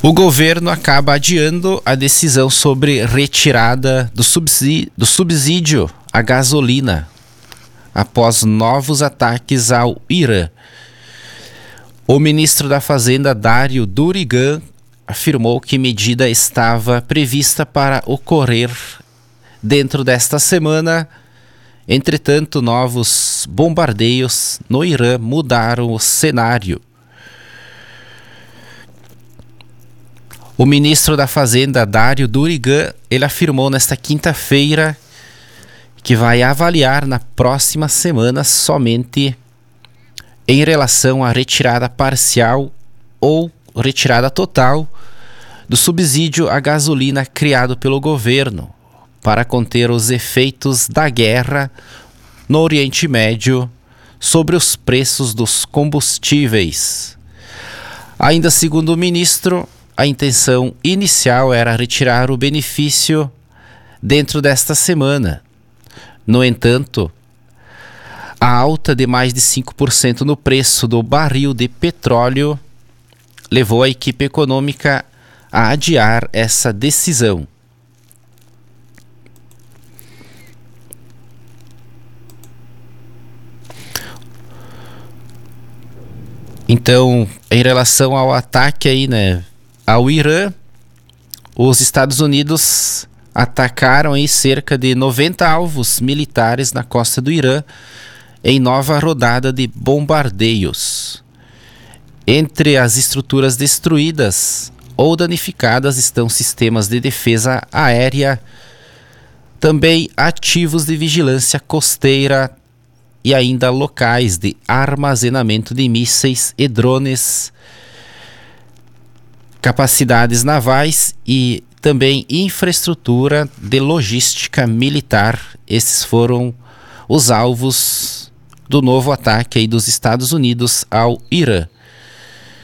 O governo acaba adiando a decisão sobre retirada do subsídio à gasolina após novos ataques ao Irã. O ministro da Fazenda, Dário Durigan, afirmou que a medida estava prevista para ocorrer dentro desta semana. Entretanto, novos bombardeios no Irã mudaram o cenário. O ministro da Fazenda, Dário Durigan, ele afirmou nesta quinta-feira que vai avaliar na próxima semana somente em relação à retirada parcial ou retirada total do subsídio à gasolina criado pelo governo para conter os efeitos da guerra no Oriente Médio sobre os preços dos combustíveis. Ainda segundo o ministro, a intenção inicial era retirar o benefício dentro desta semana. No entanto, a alta de mais de 5% no preço do barril de petróleo levou a equipe econômica a adiar essa decisão. Então, em relação ao ataque aí, ao Irã, os Estados Unidos atacaram aí cerca de 90 alvos militares na costa do Irã em nova rodada de bombardeios. Entre as estruturas destruídas ou danificadas estão sistemas de defesa aérea, também ativos de vigilância costeira e ainda locais de armazenamento de mísseis e drones, capacidades navais e também infraestrutura de logística militar. Esses foram os alvos do novo ataque aí dos Estados Unidos ao Irã.